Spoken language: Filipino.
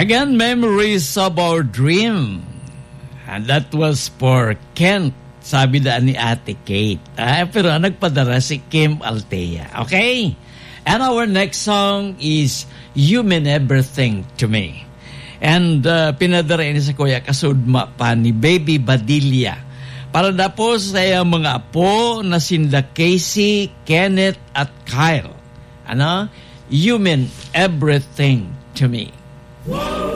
Again, Memories of Our Dream. And that was for Kent, sabi na ni Ate Kate. Pero nagpadara si Kim Altea. Okay? And our next song is You Mean Everything to Me. And pinadara ini sa Kuya Kasudma pa ni Baby Badilla. Para na po sa mga apo na sinda Casey, Kenneth at Kyle. You Mean Everything to Me.